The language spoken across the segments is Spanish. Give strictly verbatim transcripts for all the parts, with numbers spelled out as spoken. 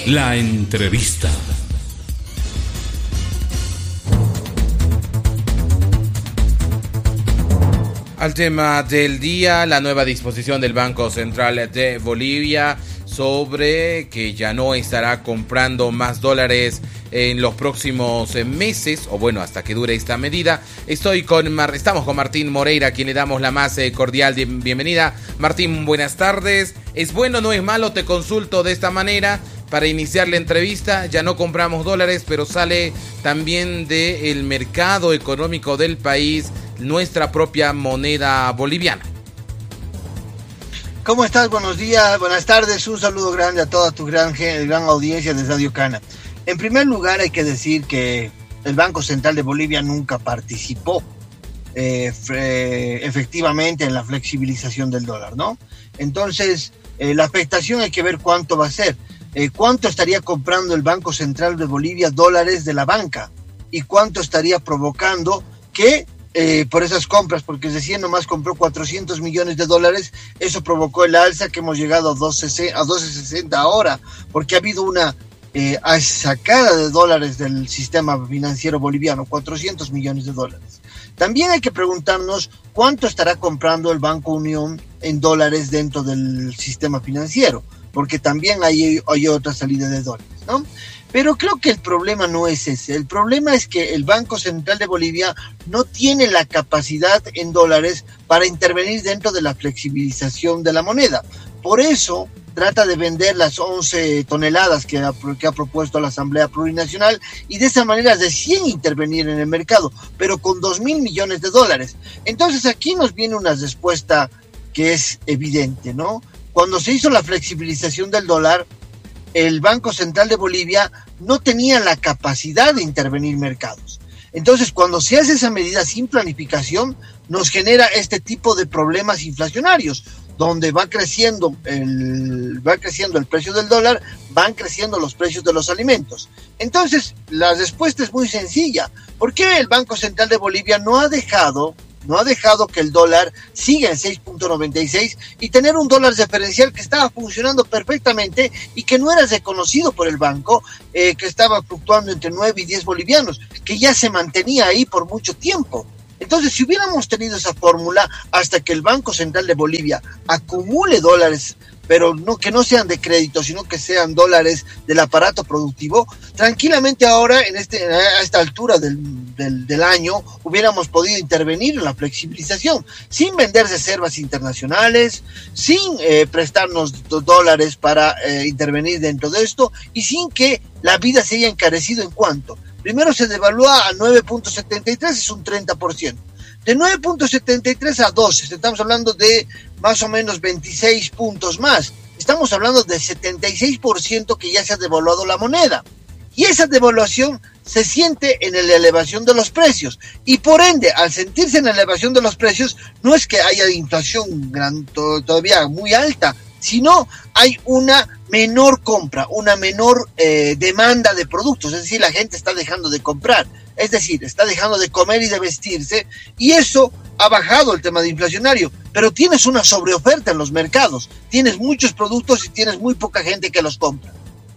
La entrevista. Al tema del día, la nueva disposición del Banco Central de Bolivia sobre que ya no estará comprando más dólares en los próximos meses, o bueno, hasta que dure esta medida. Estoy con Mar- estamos con Martín Moreira, a quien le damos la más eh, cordial bienvenida. Martín, buenas tardes. ¿Es bueno o no es malo? Te consulto de esta manera para iniciar la entrevista. Ya no compramos dólares, pero sale también del mercado económico del país nuestra propia moneda boliviana. ¿Cómo estás? Buenos días, buenas tardes, un saludo grande a toda tu gran, gran audiencia de Radio Cana. En primer lugar hay que decir que el Banco Central de Bolivia nunca participó eh, fre- efectivamente en la flexibilización del dólar, ¿no? Entonces, eh, la afectación hay que ver cuánto va a ser. Eh, ¿Cuánto estaría comprando el Banco Central de Bolivia dólares de la banca? ¿Y cuánto estaría provocando que Eh, por esas compras? Porque recién nomás compró cuatrocientos millones de dólares, eso provocó el alza que hemos llegado a doce sesenta ahora, porque ha habido una eh, sacada de dólares del sistema financiero boliviano, cuatrocientos millones de dólares. También hay que preguntarnos cuánto estará comprando el Banco Unión en dólares dentro del sistema financiero, porque también hay, hay otra salida de dólares, ¿no? Pero creo que el problema no es ese. El problema es que el Banco Central de Bolivia no tiene la capacidad en dólares para intervenir dentro de la flexibilización de la moneda. Por eso trata de vender las once toneladas que ha, que ha propuesto la Asamblea Plurinacional y de esa manera recién intervenir en el mercado, pero con dos mil millones de dólares. Entonces aquí nos viene una respuesta que es evidente, ¿no? Cuando se hizo la flexibilización del dólar, el Banco Central de Bolivia no tenía la capacidad de intervenir mercados. Entonces, cuando se hace esa medida sin planificación, nos genera este tipo de problemas inflacionarios, donde va creciendo el, va creciendo el precio del dólar, van creciendo los precios de los alimentos. Entonces, la respuesta es muy sencilla. ¿Por qué el Banco Central de Bolivia no ha dejado... no ha dejado que el dólar siga en seis punto noventa y seis y tener un dólar diferencial que estaba funcionando perfectamente y que no era reconocido por el banco, eh, que estaba fluctuando entre nueve y diez bolivianos, que ya se mantenía ahí por mucho tiempo? Entonces, si hubiéramos tenido esa fórmula hasta que el Banco Central de Bolivia acumule dólares, pero no que no sean de crédito, sino que sean dólares del aparato productivo, tranquilamente ahora, en este, a esta altura del, del, del año, hubiéramos podido intervenir en la flexibilización, sin vender reservas internacionales, sin eh, prestarnos do- dólares para eh, intervenir dentro de esto, y sin que la vida se haya encarecido. ¿En cuánto? Primero se devalúa a nueve punto setenta y tres, es un treinta por ciento. De nueve punto setenta y tres a doce, estamos hablando de más o menos veintiséis puntos más. Estamos hablando de setenta y seis por ciento que ya se ha devaluado la moneda. Y esa devaluación se siente en la elevación de los precios. Y por ende, al sentirse en la elevación de los precios, no es que haya inflación gran, to- todavía muy alta, sino hay una menor compra, una menor eh, demanda de productos. Es decir, la gente está dejando de comprar. Es decir, está dejando de comer y de vestirse, y eso ha bajado el tema de inflacionario, pero tienes una sobreoferta en los mercados, tienes muchos productos y tienes muy poca gente que los compra.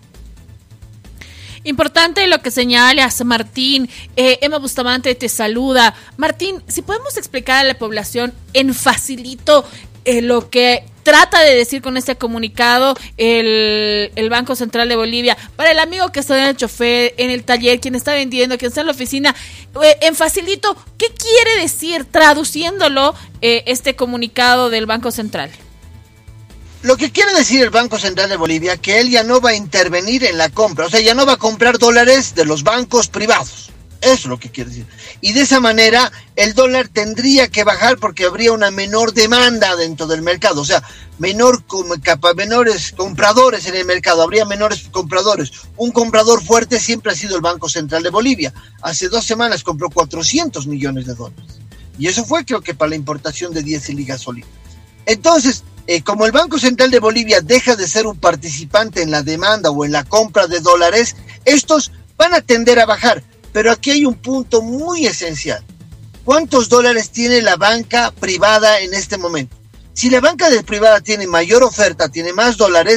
Importante lo que señalas, Martín. eh, Emma Bustamante te saluda. Martín, si podemos explicar a la población en facilito eh, lo que trata de decir con este comunicado el, el Banco Central de Bolivia, para el amigo que está en el chofer, en el taller, quien está vendiendo, quien está en la oficina, eh, en facilito, ¿qué quiere decir traduciéndolo eh, este comunicado del Banco Central? Lo que quiere decir el Banco Central de Bolivia, que él ya no va a intervenir en la compra, o sea, ya no va a comprar dólares de los bancos privados. Eso es lo que quiere decir. Y de esa manera el dólar tendría que bajar porque habría una menor demanda dentro del mercado, o sea, menor capa, menores compradores en el mercado, habría menores compradores. Un comprador fuerte siempre ha sido el Banco Central de Bolivia. Hace dos semanas compró cuatrocientos millones de dólares. Y eso fue, creo que, para la importación de diésel y gasolina. Entonces, eh, como el Banco Central de Bolivia deja de ser un participante en la demanda o en la compra de dólares, estos van a tender a bajar. Pero aquí hay un punto muy esencial. ¿Cuántos dólares tiene la banca privada en este momento? Si la banca de privada tiene mayor oferta, tiene más dólares,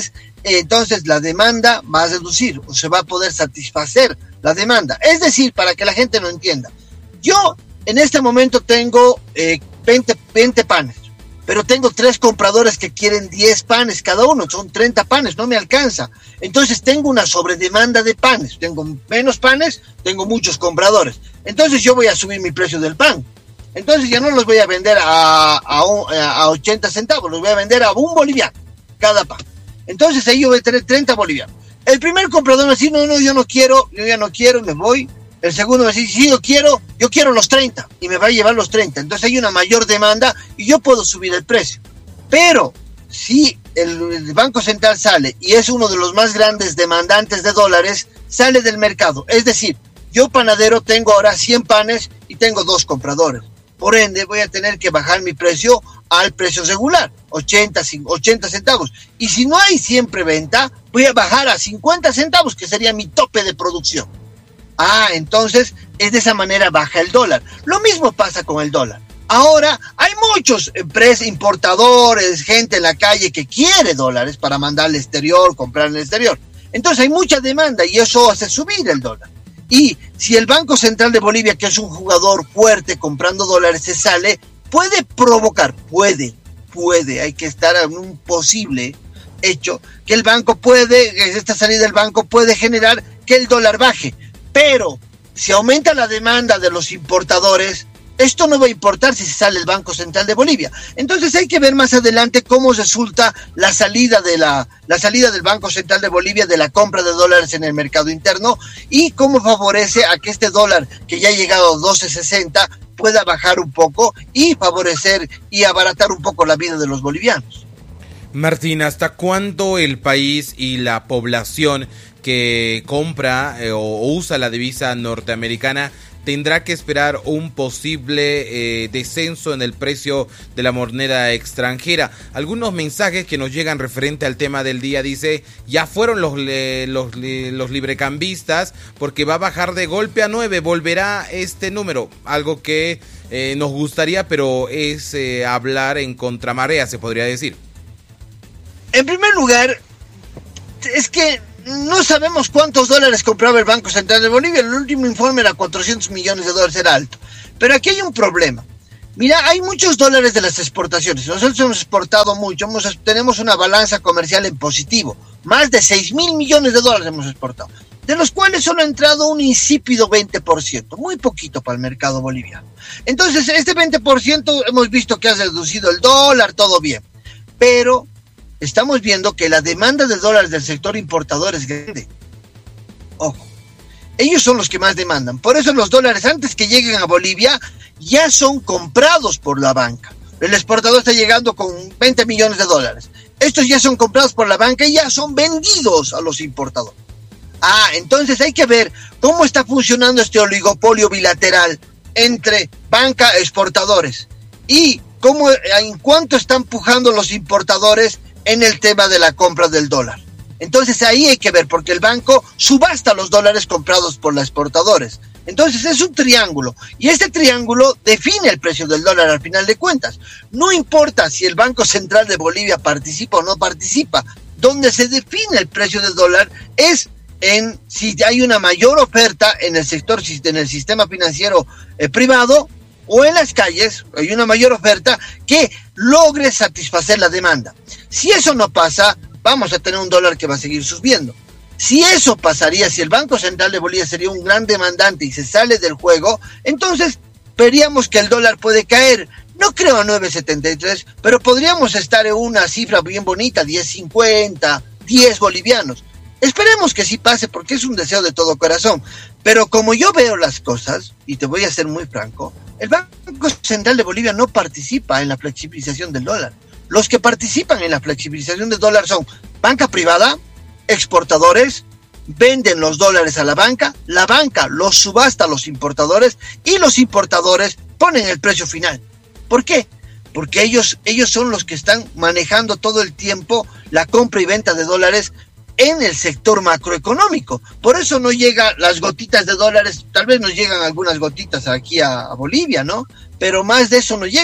entonces la demanda va a reducir o se va a poder satisfacer la demanda. Es decir, para que la gente no entienda, yo en este momento tengo eh, veinte, veinte panes, pero tengo tres compradores que quieren diez panes cada uno, son treinta panes, no me alcanza. Entonces tengo una sobredemanda de panes, tengo menos panes, tengo muchos compradores. Entonces yo voy a subir mi precio del pan. Entonces ya no los voy a vender a, a, a ochenta centavos, los voy a vender a un boliviano cada pan. Entonces ahí yo voy a tener treinta bolivianos. El primer comprador me dice, no, no, yo no quiero, yo ya no quiero, me voy. El segundo me dice, sí, yo quiero, yo quiero los treinta, y me va a llevar los treinta. Entonces hay una mayor demanda y yo puedo subir el precio. Pero si el, el Banco Central sale y es uno de los más grandes demandantes de dólares, sale del mercado. Es decir, yo panadero tengo ahora cien panes y tengo dos compradores. Por ende, voy a tener que bajar mi precio al precio regular, ochenta, ochenta centavos. Y si no hay siempre venta, voy a bajar a cincuenta centavos, que sería mi tope de producción. Ah, entonces, es de esa manera baja el dólar. Lo mismo pasa con el dólar. Ahora, hay muchos empresas, importadores, gente en la calle que quiere dólares para mandar al exterior, comprar en el exterior. Entonces, hay mucha demanda y eso hace subir el dólar. Y si el Banco Central de Bolivia, que es un jugador fuerte comprando dólares, se sale, puede provocar, puede, puede, hay que estar en un posible hecho, que el banco puede, esta salida del banco puede generar que el dólar baje. Pero si aumenta la demanda de los importadores, esto no va a importar si se sale el Banco Central de Bolivia. Entonces hay que ver más adelante cómo resulta la salida de la, la salida del Banco Central de Bolivia de la compra de dólares en el mercado interno y cómo favorece a que este dólar, que ya ha llegado a doce sesenta, pueda bajar un poco y favorecer y abaratar un poco la vida de los bolivianos. Martín, ¿hasta cuándo el país y la población que compra eh, o usa la divisa norteamericana tendrá que esperar un posible eh, descenso en el precio de la moneda extranjera? Algunos mensajes que nos llegan referente al tema del día dice, ya fueron los, eh, los, los librecambistas porque va a bajar de golpe a nueve, volverá este número, algo que eh, nos gustaría, pero es eh, hablar en contramarea, se podría decir. En primer lugar, es que no sabemos cuántos dólares compraba el Banco Central de Bolivia. El último informe era cuatrocientos millones de dólares, era alto. Pero aquí hay un problema. Mira, hay muchos dólares de las exportaciones. Nosotros hemos exportado mucho. Hemos, tenemos una balanza comercial en positivo. Más de seis mil millones de dólares hemos exportado. De los cuales solo ha entrado un insípido veinte por ciento. Muy poquito para el mercado boliviano. Entonces, este veinte por ciento hemos visto que ha reducido el dólar, todo bien. Pero estamos viendo que la demanda de dólares del sector importador es grande. Ojo, ellos son los que más demandan. Por eso los dólares, antes que lleguen a Bolivia, ya son comprados por la banca. El exportador está llegando con veinte millones de dólares. Estos ya son comprados por la banca y ya son vendidos a los importadores. Ah, entonces hay que ver cómo está funcionando este oligopolio bilateral entre banca y exportadores. Y cómo, en cuánto están pujando los importadores en el tema de la compra del dólar. Entonces ahí hay que ver, porque el banco subasta los dólares comprados por los exportadores. Entonces es un triángulo, y este triángulo define el precio del dólar al final de cuentas. No importa si el Banco Central de Bolivia participa o no participa, donde se define el precio del dólar es en si hay una mayor oferta en el sector, en el sistema financiero eh, privado, o en las calles hay una mayor oferta que logre satisfacer la demanda. Si eso no pasa, vamos a tener un dólar que va a seguir subiendo. Si eso pasaría, si el Banco Central de Bolivia sería un gran demandante y se sale del juego, entonces veríamos que el dólar puede caer. No creo a nueve setenta y tres, pero podríamos estar en una cifra bien bonita, diez cincuenta, diez bolivianos. Esperemos que sí pase, porque es un deseo de todo corazón. Pero como yo veo las cosas, y te voy a ser muy franco, el Banco Central de Bolivia no participa en la flexibilización del dólar. Los que participan en la flexibilización del dólar son banca privada, exportadores, venden los dólares a la banca, la banca los subasta a los importadores y los importadores ponen el precio final. ¿Por qué? Porque ellos, ellos son los que están manejando todo el tiempo la compra y venta de dólares en el sector macroeconómico. Por eso no llegan las gotitas de dólares, tal vez nos llegan algunas gotitas aquí a, a Bolivia, ¿no? Pero más de eso no llega.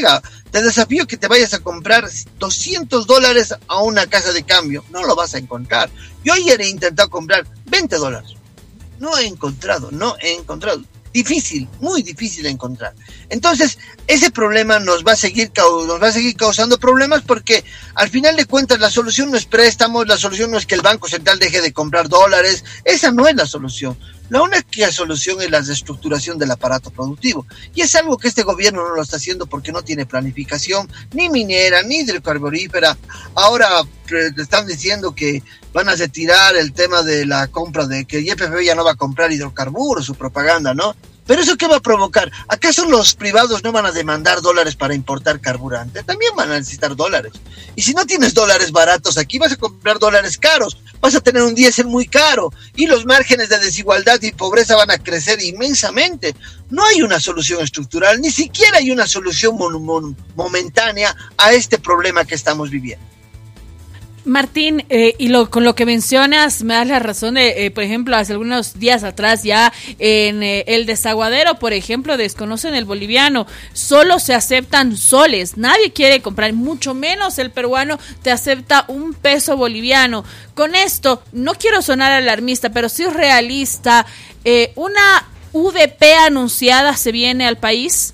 Te desafío que te vayas a comprar doscientos dólares a una casa de cambio. No lo vas a encontrar. Yo ayer he intentado comprar veinte dólares. No he encontrado, no he encontrado. Difícil, muy difícil de encontrar. Entonces, ese problema nos va a seguir nos va a seguir causando problemas porque al final de cuentas la solución no es préstamos, la solución no es que el Banco Central deje de comprar dólares, esa no es la solución. La única solución es la reestructuración del aparato productivo. Y es algo que este gobierno no lo está haciendo porque no tiene planificación, ni minera, ni hidrocarburífera. Ahora eh, están diciendo que van a retirar el tema de la compra de que Y P F ya no va a comprar hidrocarburos, su propaganda, ¿no? ¿Pero eso qué va a provocar? ¿Acaso los privados no van a demandar dólares para importar carburante? También van a necesitar dólares. Y si no tienes dólares baratos aquí, vas a comprar dólares caros. Vas a tener un diésel muy caro. Y los márgenes de desigualdad y pobreza van a crecer inmensamente. No hay una solución estructural, ni siquiera hay una solución mon- mon- momentánea a este problema que estamos viviendo. Martín, eh, y lo, con lo que mencionas, me das la razón de, eh, por ejemplo, hace algunos días atrás ya en eh, el desaguadero, por ejemplo, desconocen el boliviano, solo se aceptan soles, nadie quiere comprar, mucho menos el peruano te acepta un peso boliviano. Con esto, no quiero sonar alarmista, pero sí realista, eh, ¿una U D P anunciada se viene al país?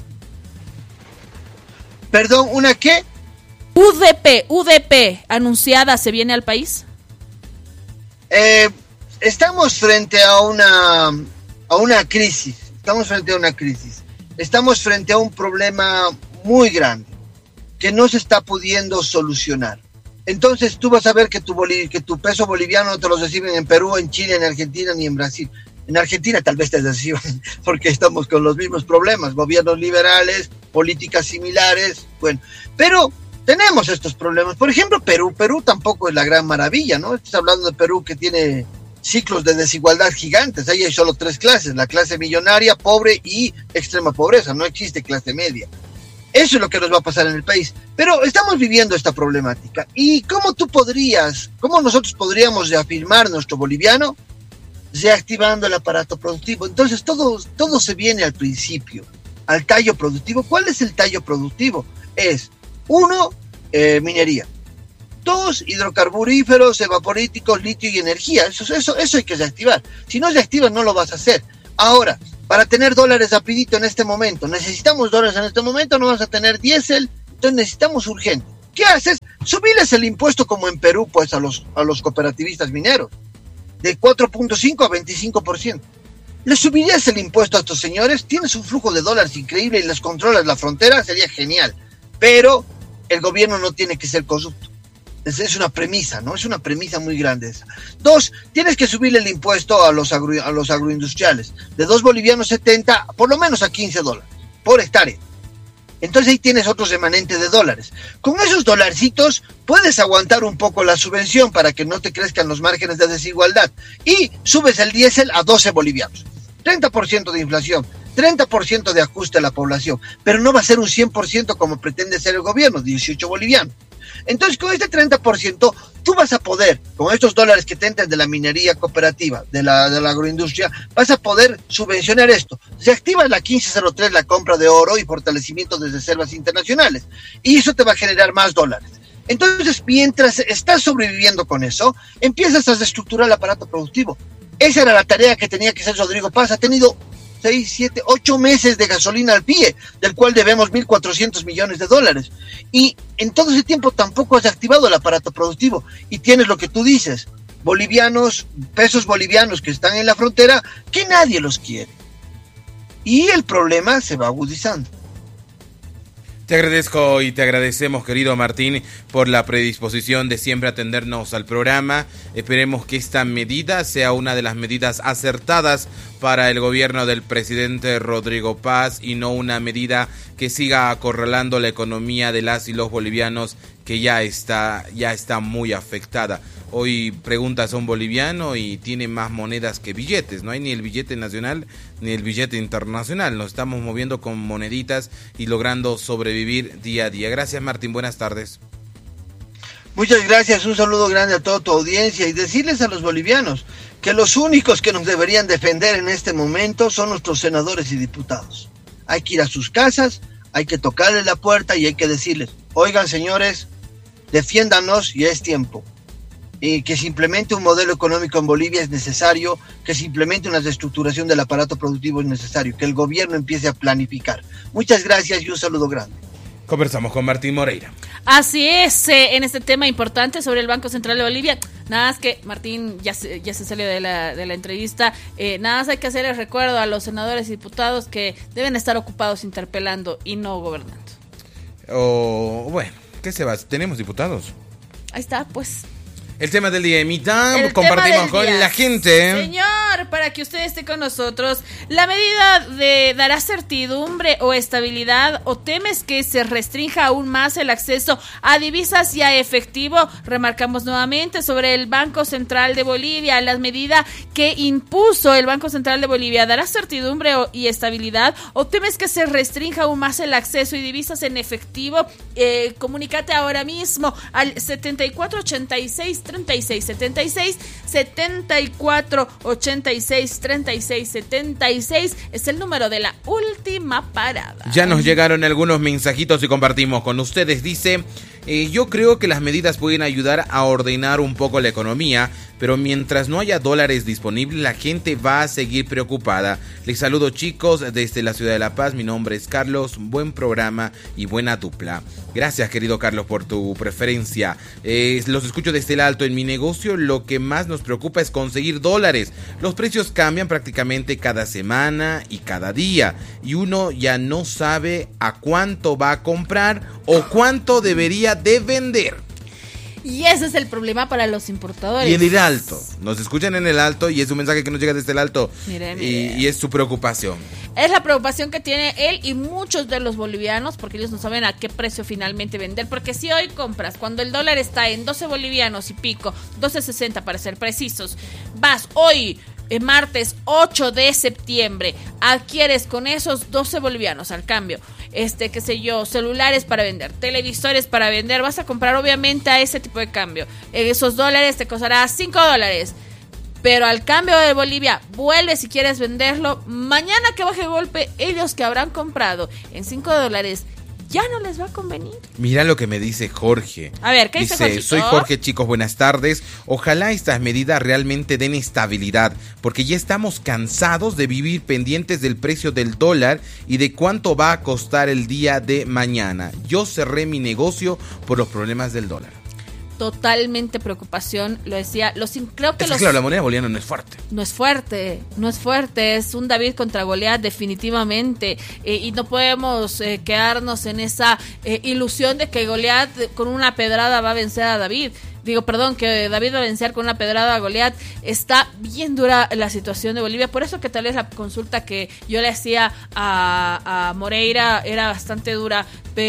Perdón, ¿una qué? U D P, U D P anunciada se viene al país. Eh, estamos frente a una a una crisis. Estamos frente a una crisis. Estamos frente a un problema muy grande que no se está pudiendo solucionar. Entonces tú vas a ver que tu boli- que tu peso boliviano no te lo reciben en Perú, en Chile, en Argentina ni en Brasil. En Argentina tal vez te reciban porque estamos con los mismos problemas, gobiernos liberales, políticas similares, bueno, pero tenemos estos problemas. Por ejemplo, Perú. Perú tampoco es la gran maravilla, ¿no? Estás hablando de Perú que tiene ciclos de desigualdad gigantes. Ahí hay solo tres clases, la clase millonaria, pobre y extrema pobreza. No existe clase media. Eso es lo que nos va a pasar en el país. Pero estamos viviendo esta problemática. ¿Y cómo tú podrías, cómo nosotros podríamos reafirmar nuestro boliviano? Reactivando el aparato productivo. Entonces todo, todo se viene al principio, al tallo productivo. ¿Cuál es el tallo productivo? Es Uno, eh, minería. Dos, hidrocarburíferos, evaporíticos, litio y energía. Eso, eso, eso hay que reactivar. Si no reactivas, no lo vas a hacer. Ahora, para tener dólares rapidito en este momento, necesitamos dólares en este momento, no vas a tener diésel, entonces necesitamos urgente. ¿Qué haces? Subirles el impuesto como en Perú, pues a los, a los cooperativistas mineros, de cuatro punto cinco a veinticinco por ciento. ¿Le subirías el impuesto a estos señores? Tienes un flujo de dólares increíble y les controlas la frontera, sería genial. Pero el gobierno no tiene que ser corrupto. Esa es una premisa, ¿no? Es una premisa muy grande esa. Dos, tienes que subirle el impuesto a los, agro, a los agroindustriales. De dos bolivianos setenta, por lo menos a quince dólares por hectárea. Entonces ahí tienes otro remanente de dólares. Con esos dolarcitos puedes aguantar un poco la subvención para que no te crezcan los márgenes de desigualdad. Y subes el diésel a doce bolivianos. treinta por ciento de inflación. treinta por ciento de ajuste a la población, pero no va a ser un cien por ciento como pretende ser el gobierno, dieciocho bolivianos. Entonces, con este treinta por ciento, tú vas a poder, con estos dólares que te entran de la minería cooperativa, de la, de la agroindustria, vas a poder subvencionar esto. Se activa la quince cero tres, la compra de oro y fortalecimiento de reservas internacionales, y eso te va a generar más dólares. Entonces, mientras estás sobreviviendo con eso, empiezas a reestructurar el aparato productivo. Esa era la tarea que tenía que hacer Rodrigo Paz. Ha tenido seis, siete, ocho meses de gasolina al pie, del cual debemos mil cuatrocientos millones de dólares. Y en todo ese tiempo tampoco has activado el aparato productivo. Y tienes lo que tú dices, bolivianos, pesos bolivianos que están en la frontera, que nadie los quiere. Y el problema se va agudizando. Te agradezco y te agradecemos, querido Martín, por la predisposición de siempre atendernos al programa. Esperemos que esta medida sea una de las medidas acertadas para el gobierno del presidente Rodrigo Paz y no una medida que siga acorralando la economía de las y los bolivianos, que ya está, ya está muy afectada. Hoy preguntas a un boliviano y tiene más monedas que billetes. No hay ni el billete nacional ni el billete internacional. Nos estamos moviendo con moneditas y logrando sobrevivir día a día. Gracias, Martín. Buenas tardes. Muchas gracias. Un saludo grande a toda tu audiencia y decirles a los bolivianos que los únicos que nos deberían defender en este momento son nuestros senadores y diputados. Hay que ir a sus casas, hay que tocarles la puerta y hay que decirles, oigan señores, defiéndanos y es tiempo. Y que se implemente un modelo económico en Bolivia es necesario, que se implemente una reestructuración del aparato productivo es necesario, que el gobierno empiece a planificar. Muchas gracias y un saludo grande. Conversamos con Martín Moreira. Así es, eh, en este tema importante sobre el Banco Central de Bolivia. Nada más que Martín ya se, ya se salió de la, de la entrevista. Eh, nada más hay que hacer el recuerdo a los senadores y diputados que deben estar ocupados interpelando y no gobernando. O, bueno, ¿qué se va? ¿Tenemos diputados? Ahí está, pues. El tema del día de mitad, El compartimos con día. la gente. Señor, para que usted esté con nosotros, ¿la medida de dará certidumbre o estabilidad o temes que se restrinja aún más el acceso a divisas y a efectivo? Remarcamos nuevamente sobre el Banco Central de Bolivia. La medida que impuso el Banco Central de Bolivia, ¿dará certidumbre o, y estabilidad o temes que se restrinja aún más el acceso y divisas en efectivo? Eh, comunícate ahora mismo al setenta y cuatro ochenta y seis treinta y seis setenta y seis, setenta y cuatro ochenta y seis treinta y seis setenta y seis es el número de la última parada. Ya nos llegaron algunos mensajitos y compartimos con ustedes. Dice, eh, yo creo que las medidas pueden ayudar a ordenar un poco la economía, pero mientras no haya dólares disponibles, la gente va a seguir preocupada. Les saludo, chicos, desde la ciudad de La Paz. Mi nombre es Carlos. Buen programa y buena dupla. Gracias, querido Carlos, por tu preferencia. Eh, los escucho desde el alto. En mi negocio lo que más nos preocupa es conseguir dólares. Los precios cambian prácticamente cada semana y cada día. Y uno ya no sabe a cuánto va a comprar o cuánto debería de vender. Y ese es el problema para los importadores. Y en el alto, nos escuchan en el alto y es un mensaje que nos llega desde el alto. Mire, mire. Y, y es su preocupación. Es la preocupación que tiene él y muchos de los bolivianos, porque ellos no saben a qué precio finalmente vender. Porque si hoy compras, cuando el dólar está en doce bolivianos y pico, doce sesenta para ser precisos, vas hoy, eh, martes ocho de septiembre, adquieres con esos doce bolivianos al cambio, este, qué sé yo, celulares para vender, televisores para vender, vas a comprar obviamente a ese tipo de cambio. En esos dólares te costará cinco dólares. Pero al cambio de Bolivia, vuelve si quieres venderlo. Mañana que baje golpe, ellos que habrán comprado en cinco dólares, ya no les va a convenir. Mira lo que me dice Jorge. A ver, ¿qué dice Jorge? Dice, soy Jorge, chicos, buenas tardes. Ojalá estas medidas realmente den estabilidad, porque ya estamos cansados de vivir pendientes del precio del dólar y de cuánto va a costar el día de mañana. Yo cerré mi negocio por los problemas del dólar. Totalmente preocupación, lo decía, los creo que es los que claro, la moneda boliviana no es fuerte. No es fuerte, no es fuerte, es un David contra Goliat definitivamente, eh, y no podemos eh, quedarnos en esa eh, ilusión de que Goliat con una pedrada va a vencer a David. Digo, perdón, que David va a vencer con una pedrada a Goliat. Está bien dura la situación de Bolivia. Por eso que tal vez la consulta que yo le hacía a, a Moreira era bastante dura.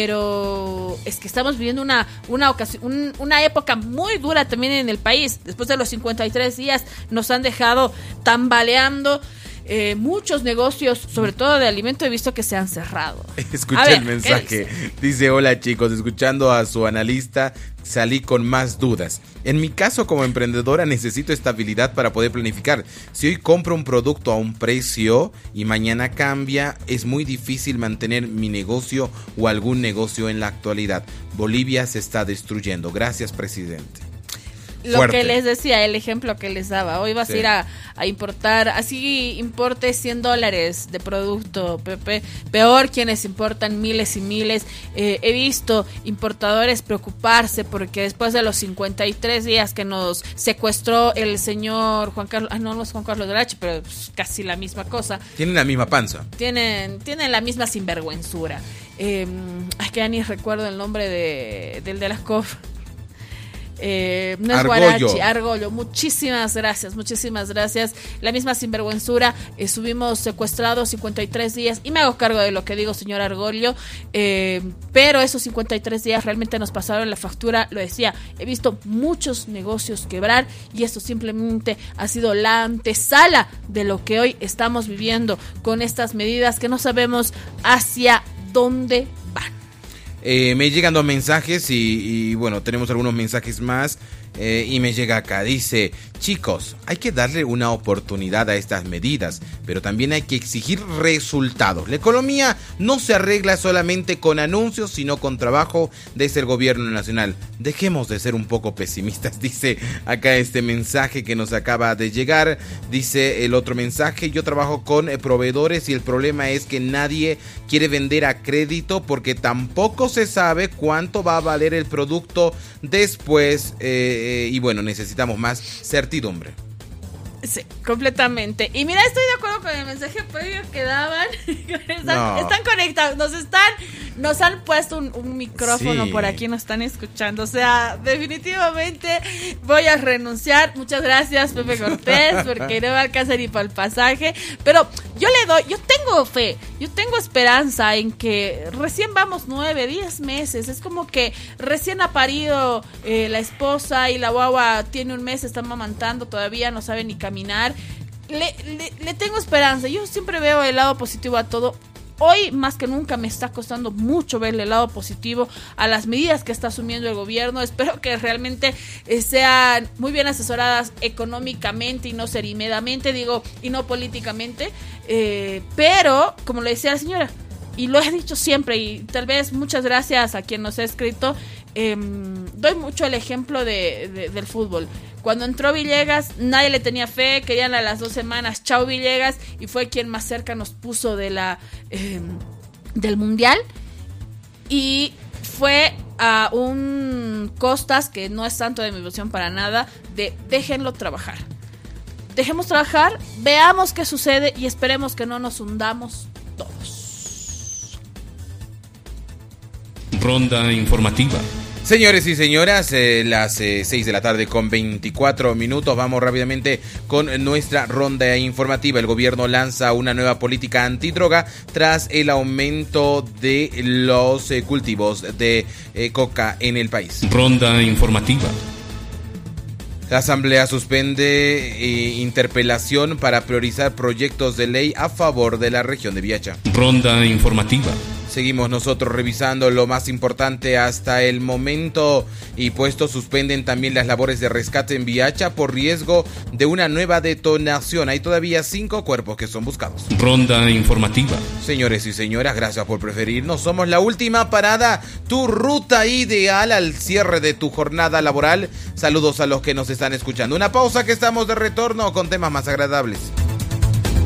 Pero es que estamos viviendo una, una, ocasión, un, una época muy dura también en el país. Después de los cincuenta y tres días nos han dejado tambaleando. Eh, muchos negocios, sobre todo de alimento, he visto que se han cerrado. Escucha ver, el mensaje. Dice? dice, hola chicos, escuchando a su analista salí con más dudas. En mi caso como emprendedora necesito estabilidad para poder planificar. Si hoy compro un producto a un precio y mañana cambia, es muy difícil mantener mi negocio o algún negocio en la actualidad. Bolivia se está destruyendo. Gracias, presidente. Lo Fuerte. Que les decía, el ejemplo que les daba. Hoy vas sí. a ir a, a importar, así importes cien dólares de producto, Pepe. Peor quienes importan miles y miles. Eh, he visto importadores preocuparse porque después de los cincuenta y tres días que nos secuestró el señor Juan Carlos, ah, no, no es Juan Carlos Delache, pero pues, casi la misma cosa. Tienen la misma panza. Tienen, tienen la misma sinvergüenzura. Eh, es que ya ni recuerdo el nombre de, del de las C O F. Eh, no es Argollo. Guarachi, Argollo. Muchísimas gracias, muchísimas gracias. La misma sinvergüenzura. Eh, subimos secuestrados cincuenta y tres días y me hago cargo de lo que digo, señor Argollo. Eh, pero esos cincuenta y tres días realmente nos pasaron la factura. Lo decía, he visto muchos negocios quebrar y esto simplemente ha sido la antesala de lo que hoy estamos viviendo con estas medidas que no sabemos hacia dónde van. Eh, me llegan dos mensajes y, y bueno, tenemos algunos mensajes más eh, y me llega acá, dice, Chicos, hay que darle una oportunidad a estas medidas, pero también hay que exigir resultados. La economía no se arregla solamente con anuncios, sino con trabajo desde el gobierno nacional. Dejemos de ser un poco pesimistas, dice acá este mensaje que nos acaba de llegar. Dice el otro mensaje: yo trabajo con proveedores y el problema es que nadie quiere vender a crédito porque tampoco se sabe cuánto va a valer el producto después, eh, y bueno, necesitamos más certidumbre. Sí, completamente. Y mira, estoy de acuerdo con el mensaje previo que daban. Están, no. están conectados, nos están, nos han puesto un, un micrófono sí. por aquí, nos están escuchando. O sea, definitivamente voy a renunciar. Muchas gracias, Pepe Cortés, porque no va a alcanzar ni para el pasaje. Pero yo le doy, yo tengo fe, yo tengo esperanza en que recién vamos nueve, diez meses. Es como que recién ha parido eh, la esposa y la guagua tiene un mes, está amamantando, todavía no sabe ni caminar. Le, le, le tengo esperanza. Yo siempre veo el lado positivo a todo. Hoy más que nunca me está costando mucho verle el lado positivo a las medidas que está asumiendo el gobierno. Espero que realmente eh, sean muy bien asesoradas económicamente y no serimedamente, digo, y no políticamente. Eh, pero, como le decía la señora, y lo he dicho siempre, y tal vez muchas gracias a quien nos ha escrito, eh, doy mucho el ejemplo de, de, del fútbol. Cuando entró Villegas, nadie le tenía fe, querían a las dos semanas, chao Villegas, y fue quien más cerca nos puso de la eh, del Mundial. Y fue a un Costas, que no es santo de mi devoción para nada, de déjenlo trabajar. Dejemos trabajar, veamos qué sucede y esperemos que no nos hundamos todos. Ronda informativa. Señores y señoras, eh, las eh, seis de la tarde con veinticuatro minutos. Vamos rápidamente con nuestra ronda informativa. El gobierno lanza una nueva política antidroga tras el aumento de los eh, cultivos de eh, coca en el país. Ronda informativa. La Asamblea suspende eh, interpelación para priorizar proyectos de ley a favor de la región de Viacha. Ronda informativa. Seguimos nosotros revisando lo más importante hasta el momento y puestos suspenden también las labores de rescate en Viacha por riesgo de una nueva detonación. Hay todavía cinco cuerpos que son buscados. Ronda informativa. Señores y señoras, gracias por preferirnos. Somos la última parada, tu ruta ideal al cierre de tu jornada laboral. Saludos a los que nos están escuchando. Una pausa que estamos de retorno con temas más agradables.